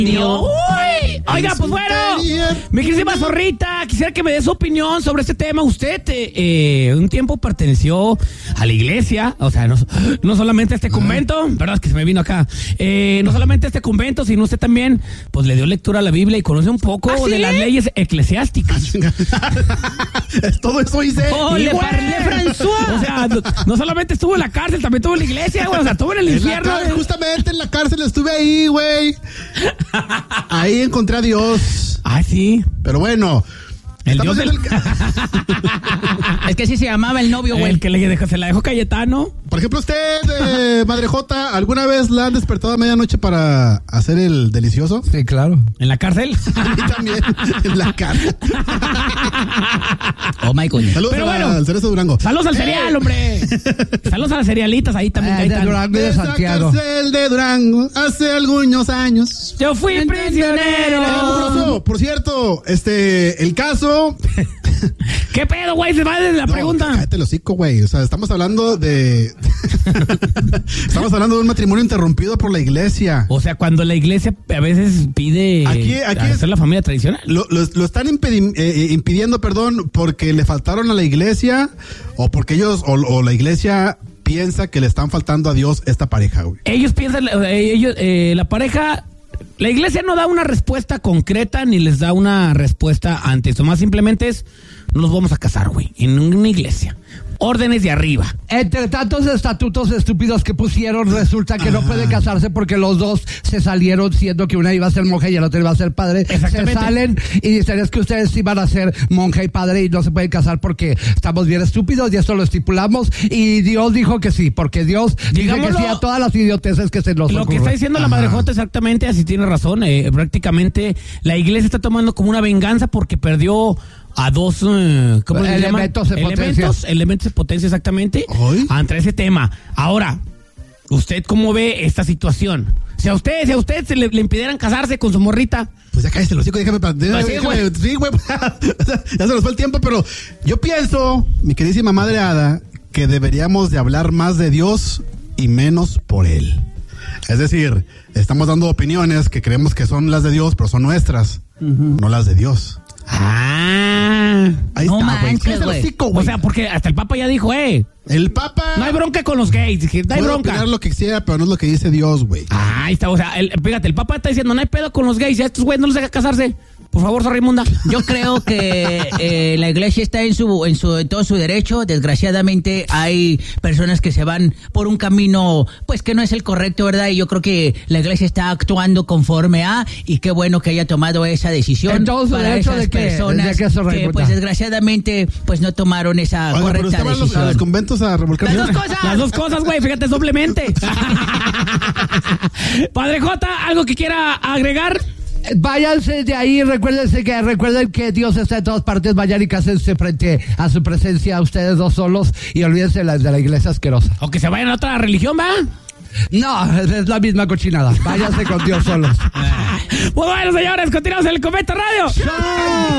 Uy, oiga, pues bueno, mi queridísima zorrita, quisiera que me dé su opinión sobre este tema. Usted un tiempo perteneció a la iglesia, o sea, no solamente a este convento, verdad es que se me vino acá, no solamente a este convento, sino usted también, pues le dio lectura a la Biblia y conoce un poco de las leyes eclesiásticas. Todo eso hice. Oh, le parlé, François. O sea, no solamente estuvo en la cárcel, también estuvo en la iglesia, güey, o sea, estuvo en el infierno. Justamente en la cárcel estuve ahí, güey. Ahí encontré a Dios. Ah, sí. Pero bueno. El Dios del... Es que sí se llamaba el novio, güey. El que se la dejó Cayetano. Por ejemplo, usted, Madre Jota, ¿alguna vez la han despertado a medianoche para hacer el delicioso? Sí, claro. ¿En la cárcel? Y también en la cárcel. Oh my goodness. Saludos al Cerezo Durango. Saludos al cereal, hombre. Saludos a las cerealitas ahí también. De Durango y de Santiago. Cárcel de Durango hace algunos años. Yo fui prisionero. Por cierto, el caso. ¿Qué pedo, güey? Se va de la pregunta. Cállate el hocico, güey. O sea, estamos hablando de un matrimonio interrumpido por la iglesia. O sea, cuando la iglesia a veces pide hacer la familia tradicional. Lo están impidiendo, porque le faltaron a la iglesia o porque ellos o la iglesia piensa que le están faltando a Dios esta pareja, güey. Ellos piensan, la pareja... La iglesia no da una respuesta concreta ni les da una respuesta ante eso. Más simplemente no nos vamos a casar, güey, en una iglesia. Órdenes de arriba. Entre tantos estatutos estúpidos que pusieron, resulta que no pueden casarse porque los dos se salieron siendo que una iba a ser monja y el otro iba a ser padre. Exactamente. Se salen y dicen, es que ustedes iban a ser monja y padre y no se pueden casar porque estamos bien estúpidos y esto lo estipulamos. Y Dios dijo que sí, porque Dios dice que sí a todas las idioteces que se nos ocurren. Lo que está diciendo la Madre Jota exactamente, así tiene razón. Prácticamente la iglesia está tomando como una venganza porque perdió a dos elementos de potencia, exactamente. ¿Hoy? Ante ese tema. Ahora, ¿usted cómo ve esta situación? Si a usted se le impidieran casarse con su morrita. Pues ya cállate, los chicos, déjame. Sí, güey. Ya se nos fue el tiempo, pero yo pienso, mi queridísima Madre Hada, que deberíamos de hablar más de Dios y menos por Él. Es decir, estamos dando opiniones que creemos que son las de Dios, pero son nuestras, no las de Dios. Ahí no está, manches, güey. O sea, porque hasta el Papa ya dijo, el Papa... no hay bronca con los gays. Dije, no hay puede bronca. opinar lo que quisiera, pero no es lo que dice Dios, güey. Ahí está, o sea, fíjate, el Papa está diciendo, no hay pedo con los gays, ya estos güeyes no les deja casarse. Por favor, Raimunda. Yo creo que la iglesia está en todo su derecho. Desgraciadamente hay personas que se van por un camino pues que no es el correcto, ¿verdad? Y yo creo que la iglesia está actuando conforme a, y qué bueno que haya tomado esa decisión. Entonces, para esas personas que pues desgraciadamente pues no tomaron esa correcta pero decisión. A los conventos a revolcar Las dos cosas, güey, fíjate, es doblemente. Padre Jota, ¿algo que quiera agregar? Váyanse de ahí, recuerden que Dios está en todas partes. Vayan y cásense frente a su presencia, ustedes dos solos, y olvídense de la iglesia asquerosa. O que se vayan a otra religión, ¿va? No, es la misma cochinada. Váyanse con Dios solos. Pues bueno, señores, continuamos en el Convento Radio. ¡Chao!